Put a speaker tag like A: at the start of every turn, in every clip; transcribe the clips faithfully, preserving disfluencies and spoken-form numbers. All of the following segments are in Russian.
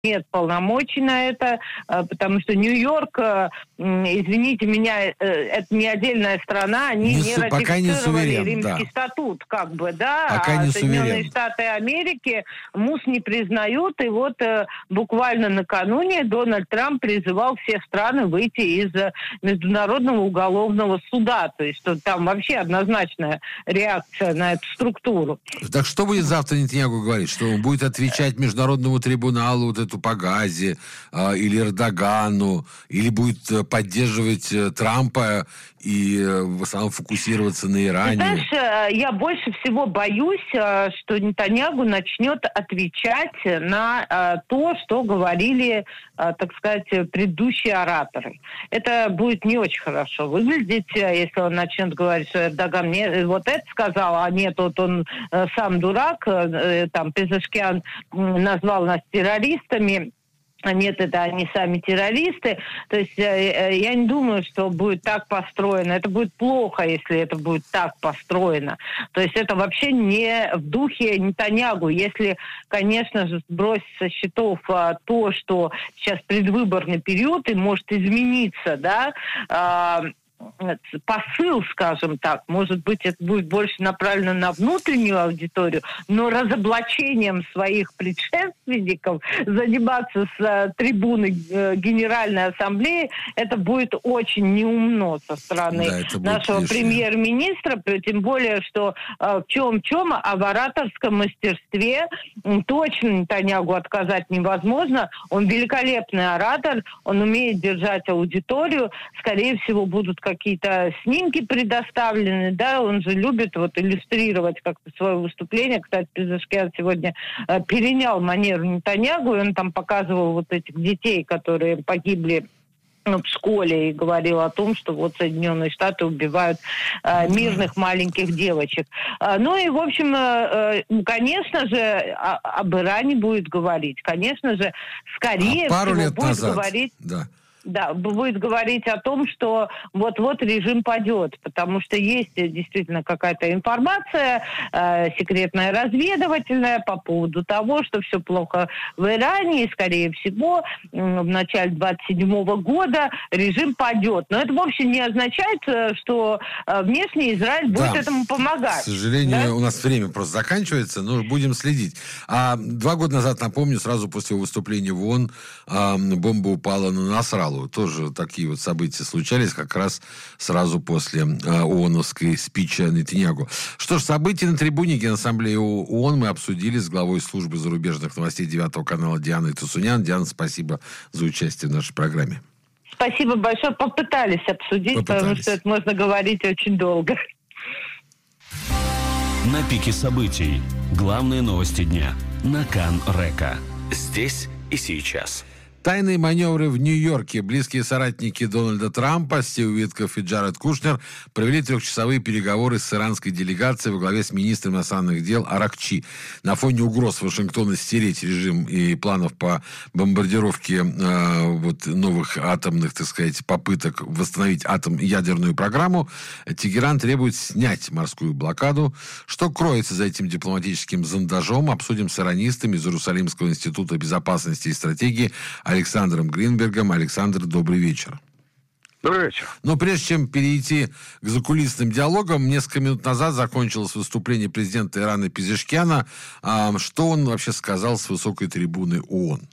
A: нет полномочий на это, потому что Нью-Йорк, извините меня, это не отдельная страна, они не,
B: не
A: ратифицировали
B: пока не суверен,
A: Римский
B: да.
A: статут, как бы, да,
B: пока
A: а
B: не
A: Соединенные
B: суверен.
A: Штаты Америки МУС не признают, и вот буквально накануне Дональд Трамп призывал все страны выйти из Международного уголовного суда, то есть что там вообще однозначная реакция на эту структуру.
B: Так что будет завтра Нетаньяху говорить? Что он будет отвечать Международному трибуналу вот эту по Газе, э, или Эрдогану, или будет э, поддерживать э, Трампа и э, в основном фокусироваться на Иране?
A: Ты знаешь, я больше всего боюсь, что Нетаньяху начнет отвечать на э, то, что говорили, э, так сказать, предыдущие ораторы. Это будет не очень хорошо выглядеть, если он начнет говорить, что Эрдоган мне вот это сказал, а нет, вот он э, сам дурак, э, там Пезешкиан назвал нас террористами. Нет, это они сами террористы. То есть э, я не думаю, что будет так построено. Это будет плохо, если это будет так построено. То есть это вообще не в духе Нетаньяху. Если, конечно же, сбросить со счетов а, то, что сейчас предвыборный период и может измениться, да, а, посыл, скажем так, может быть, это будет больше направлено на внутреннюю аудиторию, но разоблачением своих предшественников заниматься с э, трибуны э, Генеральной Ассамблеи, это будет очень неумно со стороны
B: да,
A: нашего
B: лишнее.
A: премьер-министра, тем более, что э, в чем-чем, а в ораторском мастерстве э, точно Нетаньяху отказать невозможно. Он великолепный оратор, он умеет держать аудиторию, скорее всего, будут какие-то снимки предоставлены, да, он же любит вот иллюстрировать как-то свое выступление. Кстати, Пезешкиан сегодня э, перенял манеру Нетаньяху, и он там показывал вот этих детей, которые погибли в школе, и говорил о том, что вот Соединенные Штаты убивают э, мирных маленьких девочек. Э, ну и, в общем, э, э, конечно же, о, об Иране будет говорить. Конечно же, скорее
B: а пару
A: всего,
B: лет
A: будет
B: назад,
A: говорить...
B: Да.
A: Да, будет говорить о том, что вот-вот режим падет, потому что есть действительно какая-то информация э, секретная, разведывательная по поводу того, что все плохо в Иране, и, скорее всего, э, в начале двадцать седьмого года режим падет. Но это вовсе не означает, что э, внешний Израиль будет
B: да.
A: этому помогать.
B: К сожалению,
A: да?
B: у нас время просто заканчивается, но будем следить. А два года назад, напомню, сразу после его выступления в ООН э, бомба упала на Насраллу. Тоже такие вот события случались как раз сразу после э, ООНовской спича Нетаньяху. Что ж, события на трибуне Генассамблеи ООН мы обсудили с главой службы зарубежных новостей девятого канала Дианой Тусунян. Диана, спасибо за участие в нашей программе.
A: Спасибо большое. Попытались обсудить,
B: Попытались.
A: потому что это можно говорить очень долго.
C: На пике событий. Главные новости дня. На Кан-Река. Здесь и сейчас.
B: Тайные маневры в Нью-Йорке. Близкие соратники Дональда Трампа, Стив Уиткоф и Джаред Кушнер провели трехчасовые переговоры с иранской делегацией во главе с министром иностранных дел Аракчи. На фоне угроз Вашингтона стереть режим и планов по бомбардировке э, вот, новых атомных, так сказать, попыток восстановить атом ядерную программу, Тегеран требует снять морскую блокаду. Что кроется за этим дипломатическим зондажом, обсудим с иранистами из Иерусалимского института безопасности и стратегии Александром Гринбергом. Александр, добрый вечер.
D: Добрый вечер.
B: Но прежде чем перейти к закулисным диалогам, несколько минут назад закончилось выступление президента Ирана Пезешкиана. А, что он вообще сказал с высокой трибуны ООН?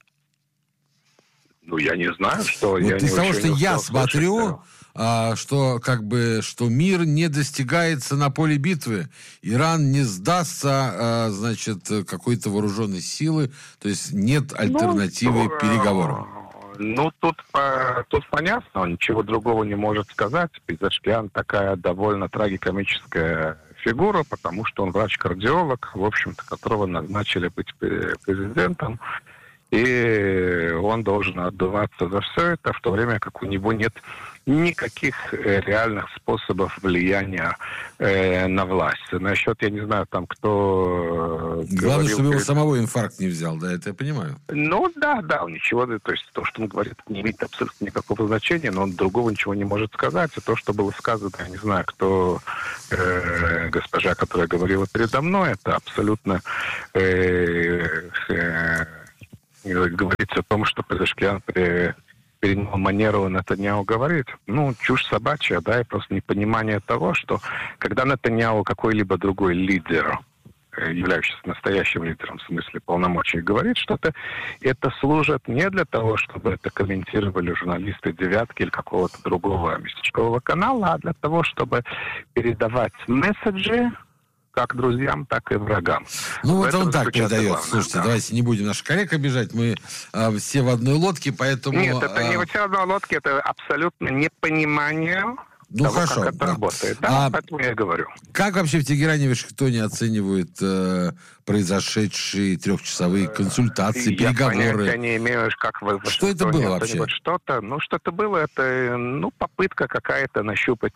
D: Ну, я не знаю, что...
B: Вот
D: я
B: из того, что я смотрю,
D: слышать,
B: а, что как бы что мир не достигается на поле битвы, Иран не сдастся, а, значит, какой-то вооруженной силы, то есть нет альтернативы
D: ну,
B: переговорам.
D: Ну, тут, тут понятно, он ничего другого не может сказать. Пезешкиан такая довольно трагикомическая фигура, потому что он врач-кардиолог, в общем-то, которого назначили быть президентом. И он должен отдуваться за все это, в то время как у него нет никаких э, реальных способов влияния э, на власть. Насчет, я не знаю, там кто... Э,
B: Главное,
D: говорил,
B: чтобы его
D: перед...
B: самого инфаркт не взял, да, это я понимаю.
D: Ну, да, да, он ничего, то есть то, что он говорит, не имеет абсолютно никакого значения, но он другого ничего не может сказать. И то, что было сказано, я не знаю, кто э, госпожа, которая говорила передо мной, это абсолютно... Э, э, говорить о том, что Пезешкиан при перенял манеру Нетаньяху говорить. Ну, чушь собачья, да, и просто непонимание того, что когда Нетаньяху какой-либо другой лидер, являющийся настоящим лидером в смысле полномочий, говорит что-то, это служит не для того, чтобы это комментировали журналисты «Девятки» или какого-то другого местечкового канала, а для того, чтобы передавать месседжи как друзьям, так и врагам.
B: Ну, вот он так передает. Слушайте, да. Давайте не будем наших коллег обижать. Мы а, все в одной лодке, поэтому...
D: Нет, это а... не все в одной лодке, это абсолютно непонимание
B: ну,
D: того,
B: хорошо,
D: как это
B: да.
D: работает. Да,
B: а
D: поэтому я и говорю.
B: Как вообще в Тегеране и Вашингтоне оценивают э, произошедшие трехчасовые консультации,
D: я
B: переговоры?
D: Я не имею, как вы...
B: Что это было вообще?
D: Что-то, ну, что-то было, это ну, попытка какая-то нащупать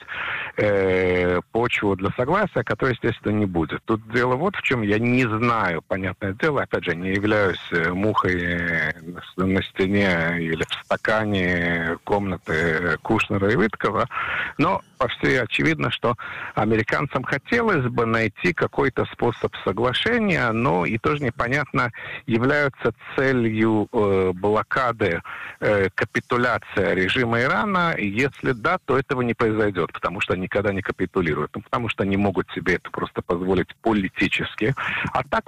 D: э, почву для согласия, которой, естественно, не будет. Тут дело вот в чем. Я не знаю, понятное дело, опять же, не являюсь мухой на, на стене или в стакане комнаты Кушнера и Виткова, но по всей очевидно, что американцам хотелось бы найти какой-то способ соглашения, но и тоже непонятно, является целью э, блокады э, капитуляция режима Ирана, и если да, то этого не произойдет, потому что они никогда не капитулируют, ну, потому что они могут себе это просто позволить политически. А так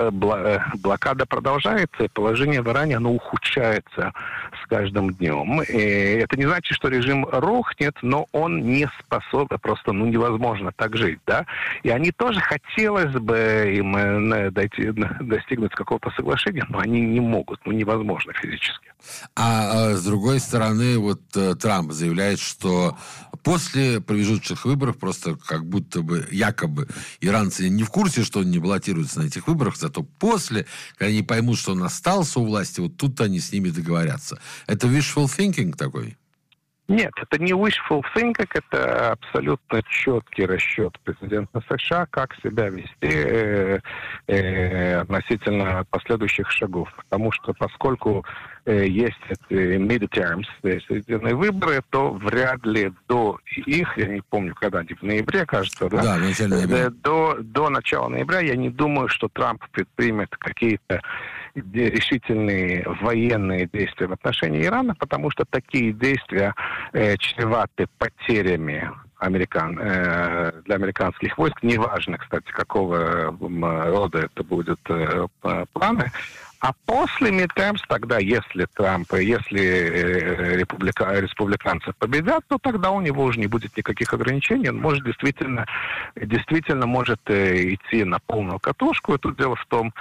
D: блокада продолжается, и положение в Иране, оно ухудшается с каждым днем. И это не значит, что режим рухнет, но он не способны, просто ну, невозможно так жить, да. И они тоже хотелось бы им дойти, достигнуть какого-то соглашения, но они не могут, ну невозможно физически.
B: А, а с другой стороны, вот Трамп заявляет, что после промежуточных выборов, просто как будто бы, якобы, иранцы не в курсе, что он не баллотируется на этих выборах, зато после, когда они поймут, что он остался у власти, вот тут они с ними договорятся. Это wishful thinking такой?
D: Нет, это не wishful thinking, это абсолютно четкий расчет президента США, как себя вести э, э, относительно последующих шагов. Потому что поскольку э, есть эти midterms, серединные выборы, то вряд ли до их, я не помню, когда они в ноябре, кажется, да?
B: Да, в начале ноября.
D: До, до начала ноября я не думаю, что Трамп предпримет какие-то решительные военные действия в отношении Ирана, потому что такие действия э, чреваты потерями американ, э, для американских войск. Неважно, кстати, какого рода это будут э, планы. А после midterms, тогда, если Трамп, если э, республика, республиканцы победят, то тогда у него уже не будет никаких ограничений. Он может действительно, действительно может э, идти на полную катушку. И тут дело в том,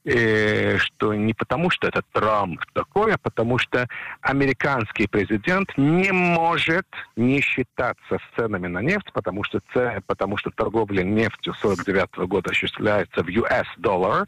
D: э, что не потому, что это Трамп такой, а потому что американский президент не может не считаться с ценами на нефть, потому что, потому что торговля нефтью сорок девятого года осуществляется в ю эс доллар.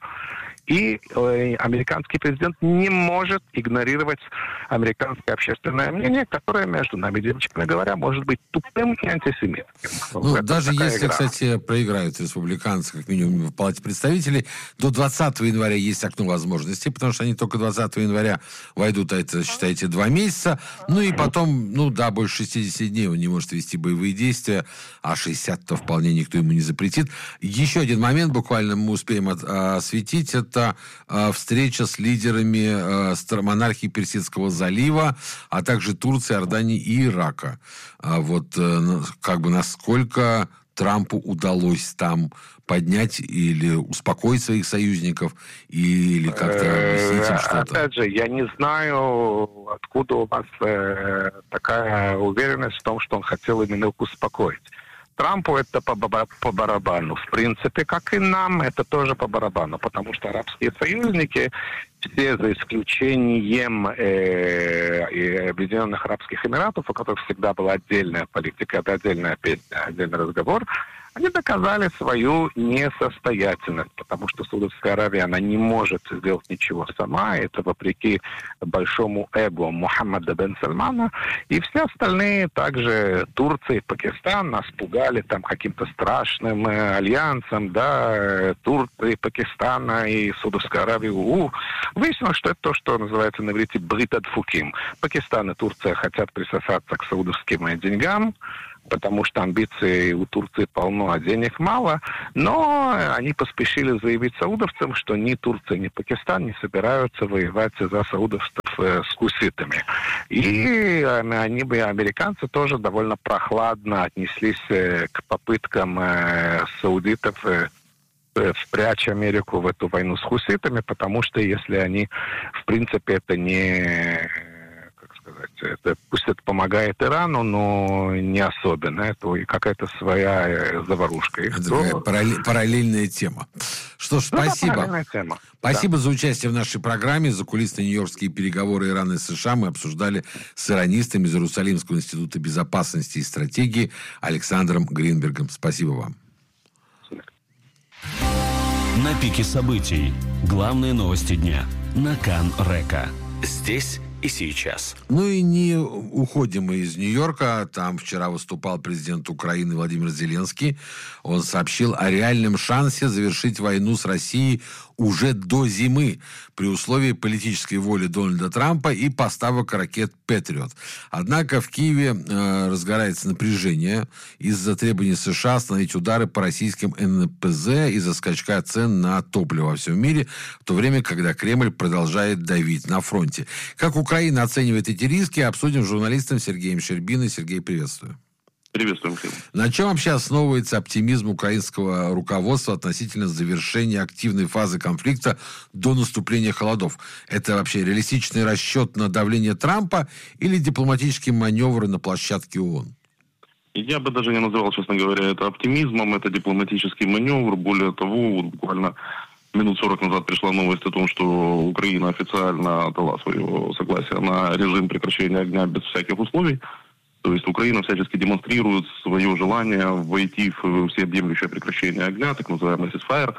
D: И э, американский президент не может игнорировать американское общественное мнение, которое, между нами, девочками говоря, может быть тупым и антисемитским.
B: Ну, даже если, игра. кстати, проиграют республиканцы, как минимум, в Палате представителей, до двадцатого января есть окно возможностей, потому что они только двадцатого января войдут, а это, считайте, два месяца. Ну и потом, ну да, больше шестидесяти дней он не может вести боевые действия, а шестьдесят-то вполне никто ему не запретит. Еще один момент буквально мы успеем от, осветить, это Это э, встреча с лидерами э, монархии Персидского залива, а также Турции, Иордании и Ирака. А вот э, как бы насколько Трампу удалось там поднять или успокоить своих союзников, или как-то объяснить им что-то?
D: Опять же, я не знаю, откуда у вас э, такая уверенность в том, что он хотел именно успокоить. Трампу это по, по барабану. В принципе, как и нам, это тоже по барабану, потому что арабские союзники, все за исключением э, Объединенных Арабских Эмиратов, у которых всегда была отдельная политика, это отдельная песня, отдельный разговор, они доказали свою несостоятельность, потому что Саудовская Аравия, она не может сделать ничего сама, это вопреки большому эго Мухаммада бен Сальмана, и все остальные, также Турция и Пакистан, нас пугали там каким-то страшным э, альянсом, да, э, Турции, Пакистана и Саудовской Аравии. У-у. Выяснилось, что это то, что называется на иврите брит ад фуким. Пакистан и Турция хотят присосаться к саудовским деньгам, потому что амбиций у Турции полно, а денег мало. Но они поспешили заявить саудовцам, что ни Турция, ни Пакистан не собираются воевать за саудовцев с хуситами. И они бы, американцы, тоже довольно прохладно отнеслись к попыткам саудитов впрячь Америку в эту войну с хуситами, потому что если они, в принципе, это не... Это, пусть это помогает Ирану, но не особенно. Это и какая-то своя заварушка.
B: Это то... параллель, параллельная тема. Что ж, ну, спасибо.
D: Тема.
B: Спасибо
D: да.
B: за участие в нашей программе. Закулисные нью-йоркские переговоры Ирана и США мы обсуждали с иранистом из Иерусалимского института безопасности и стратегии Александром Гринбергом. Спасибо вам.
C: На пике событий. Главные новости дня. На Кан Река. Здесь и сейчас.
B: Ну и не уходим мы из Нью-Йорка. Там вчера выступал президент Украины Владимир Зеленский. Он сообщил о реальном шансе завершить войну с Россией уже до зимы, при условии политической воли Дональда Трампа и поставок ракет «Патриот». Однако в Киеве э, разгорается напряжение из-за требований США остановить удары по российским эн пэ зэ из-за скачка цен на топливо во всем мире, в то время, когда Кремль продолжает давить на фронте. Как Украина оценивает эти риски, обсудим с журналистом Сергеем Щербиной. Сергей, приветствую.
E: Приветствуем, Михаил.
B: На чем вообще основывается оптимизм украинского руководства относительно завершения активной фазы конфликта до наступления холодов? Это вообще реалистичный расчет на давление Трампа или дипломатические маневры на площадке ООН?
E: Я бы даже не называл, честно говоря, это оптимизмом, это дипломатический маневр. Более того, вот буквально минут сорок назад пришла новость о том, что Украина официально дала свое согласие на режим прекращения огня без всяких условий. То есть Украина всячески демонстрирует свое желание войти в всеобъемлющее прекращение огня, так называемый ceasefire,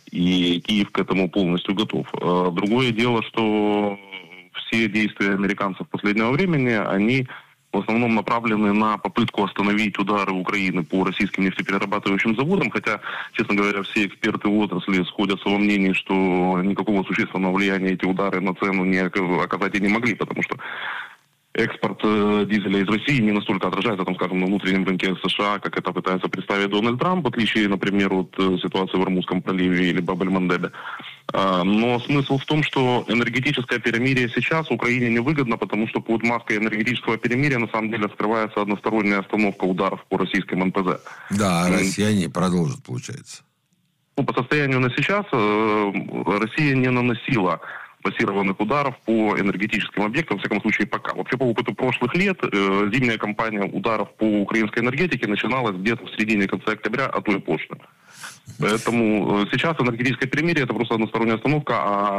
E: и Киев к этому полностью готов. Другое дело, что все действия американцев последнего времени, они в основном направлены на попытку остановить удары Украины по российским нефтеперерабатывающим заводам, хотя, честно говоря, все эксперты отрасли сходятся во мнении, что никакого существенного влияния эти удары на цену не оказать и не могли, потому что экспорт э, дизеля из России не настолько отражается, там, скажем, на внутреннем рынке США, как это пытается представить Дональд Трамп, в отличие, например, от э, ситуации в Ормузском проливе или Баб-эль-Мандебе. Э, но смысл в том, что энергетическое перемирие сейчас Украине невыгодно, потому что под маской энергетического перемирия на самом деле скрывается односторонняя остановка ударов по российским эн пэ зэ.
B: Да, а россияне продолжат, получается.
E: Ну, по состоянию на сейчас э, Россия не наносила массированных ударов по энергетическим объектам, во всяком случае, пока. Вообще, по опыту прошлых лет, э, зимняя кампания ударов по украинской энергетике начиналась где-то в середине-конце октября, а то и позже. Поэтому э, сейчас энергетическое перемирие – это просто односторонняя остановка,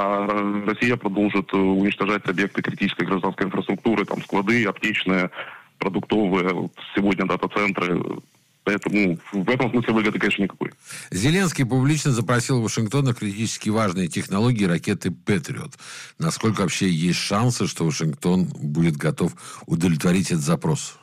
E: а Россия продолжит э, уничтожать объекты критической гражданской инфраструктуры, там склады, аптечные, продуктовые, сегодня дата-центры. Поэтому в этом смысле выгоды, конечно, никакой.
B: Зеленский публично запросил у Вашингтона критически важные технологии ракеты «Патриот». Насколько вообще есть шансы, что Вашингтон будет готов удовлетворить этот запрос?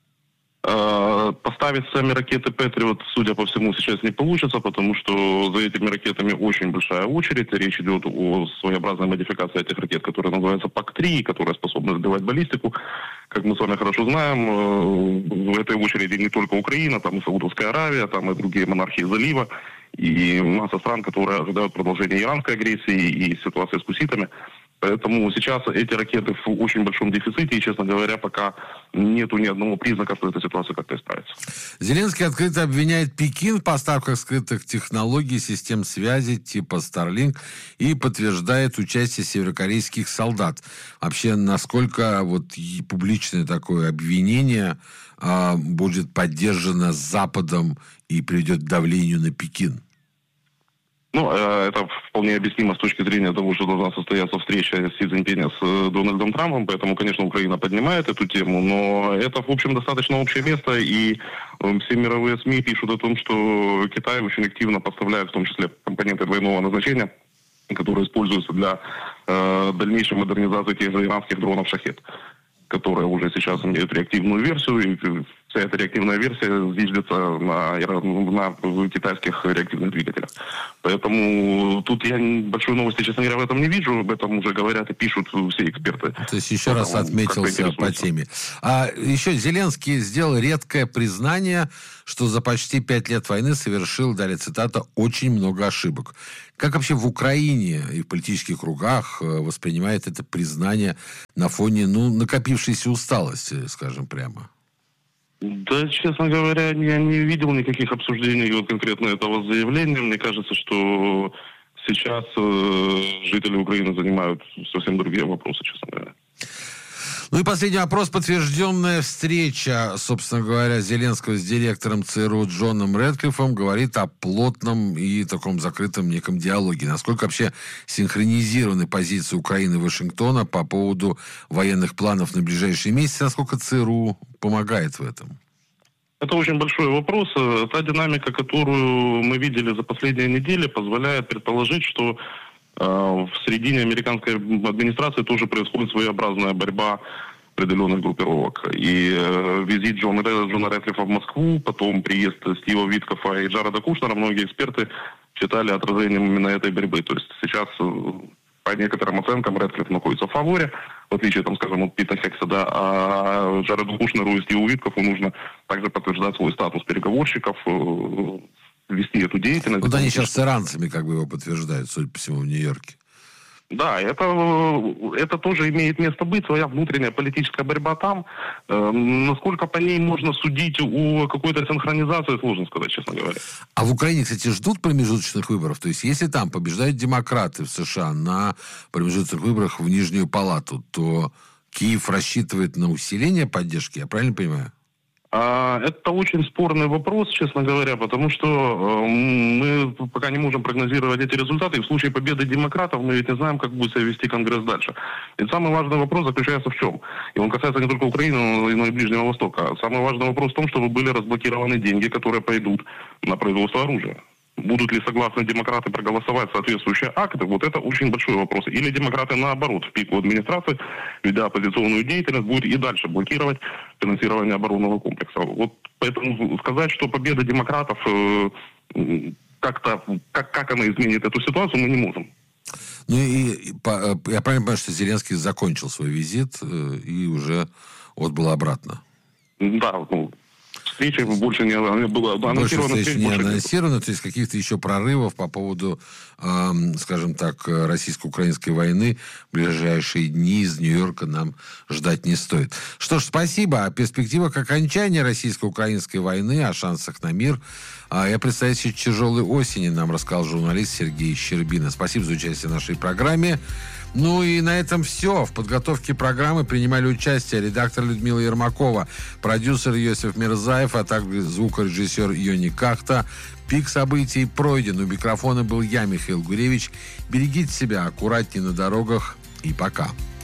E: Поставить сами ракеты «Патриот», судя по всему, сейчас не получится, потому что за этими ракетами очень большая очередь. Речь идет о своеобразной модификации этих ракет, которая называется пак три, которая способна сбивать баллистику. Как мы с вами хорошо знаем, в этой очереди не только Украина, там и Саудовская Аравия, там и другие монархии залива, и масса стран, которые ожидают продолжения иранской агрессии и ситуации с хуситами. Поэтому сейчас эти ракеты в очень большом дефиците, и, честно говоря, пока нету ни одного признака, что эта ситуация как-то исправится.
B: Зеленский открыто обвиняет Пекин в поставках скрытых технологий, систем связи типа Starlink и подтверждает участие северокорейских солдат. Вообще, насколько вот публичное такое обвинение а, будет поддержано Западом и приведет к давлению на Пекин?
E: Ну, это вполне объяснимо с точки зрения того, что должна состояться встреча Си Цзиньпиня с Дональдом Трампом, поэтому, конечно, Украина поднимает эту тему, но это, в общем, достаточно общее место, и все мировые СМИ пишут о том, что Китай очень активно поставляет, в том числе, компоненты двойного назначения, которые используются для э, дальнейшей модернизации тех же иранских дронов «Шахед», которые уже сейчас имеют реактивную версию, и вся эта реактивная версия зиждется на, на китайских реактивных двигателях. Поэтому тут я большой новости, честно говоря, в этом не вижу. Об этом уже говорят и пишут все эксперты.
B: То есть еще раз отметился по теме. А еще Зеленский сделал редкое признание, что за почти пять лет войны совершил, далее цитата, очень много ошибок. Как вообще в Украине и в политических кругах воспринимает это признание на фоне, ну, накопившейся усталости, скажем прямо?
E: Да, честно говоря, я не видел никаких обсуждений вот конкретно этого заявления. Мне кажется, что сейчас э, жители Украины занимают совсем другие вопросы, честно говоря.
B: Ну и последний вопрос. Подтвержденная встреча, собственно говоря, Зеленского с директором ЦРУ Джоном Рэдклиффом говорит о плотном и таком закрытом неком диалоге. Насколько вообще синхронизированы позиции Украины и Вашингтона по поводу военных планов на ближайшие месяцы? Насколько ЦРУ помогает в этом?
E: Это очень большой вопрос. Та динамика, которую мы видели за последние недели, позволяет предположить, что в середине американской администрации тоже происходит своеобразная борьба определенных группировок. И э, визит Джона, Джона Рэдклиффа в Москву, потом приезд Стива Виткофа и Джареда Кушнера, многие эксперты считали отражением именно этой борьбы. То есть сейчас, по некоторым оценкам, Рэдклифф находится в фаворе, в отличие, там, скажем, от Пита Хекса, да, а Джареду Кушнеру и Стиву Виткофу нужно также подтверждать свой статус переговорщиков, э, вести эту деятельность.
B: Вот они сейчас с иранцами как бы его подтверждают, судя по всему, в Нью-Йорке.
E: Да, это, это тоже имеет место быть, своя внутренняя политическая борьба там. Э, насколько по ней можно судить о какой-то синхронизации, сложно сказать, честно говоря.
B: А в Украине, кстати, ждут промежуточных выборов? То есть, если там побеждают демократы в США на промежуточных выборах в Нижнюю Палату, то Киев рассчитывает на усиление поддержки, я правильно понимаю?
E: Это очень спорный вопрос, честно говоря, потому что мы пока не можем прогнозировать эти результаты. И в случае победы демократов мы ведь не знаем, как будет себя вести Конгресс дальше. И самый важный вопрос заключается в чем? И он касается не только Украины, но и Ближнего Востока. Самый важный вопрос в том, чтобы были разблокированы деньги, которые пойдут на производство оружия. Будут ли согласны демократы проголосовать соответствующие акты? Вот это очень большой вопрос. Или демократы, наоборот, в пику администрации, ведя оппозиционную деятельность, будут и дальше блокировать финансирование оборонного комплекса. Вот поэтому сказать, что победа демократов э, как-то, как, как она изменит эту ситуацию, мы не можем.
B: Ну и по, я правильно понимаю, что Зеленский закончил свой визит э, и уже отбыл обратно?
E: Да, ну... Встреча больше не была анонсирована.
B: Больше встречи не анонсировано, то есть каких-то еще прорывов по поводу, э, скажем так, российско-украинской войны в ближайшие дни из Нью-Йорка нам ждать не стоит. Что ж, спасибо. О перспективах окончания российско-украинской войны, о шансах на мир и о предстоящей тяжелой осени нам рассказал журналист Сергей Щербина. Спасибо за участие в нашей программе. Ну и на этом все. В подготовке программы принимали участие редактор Людмила Ермакова, продюсер Йосиф Мирзаев, а также звукорежиссер Йони Кахта. Пик событий пройден. У микрофона был я, Михаил Гуревич. Берегите себя, аккуратнее на дорогах и пока.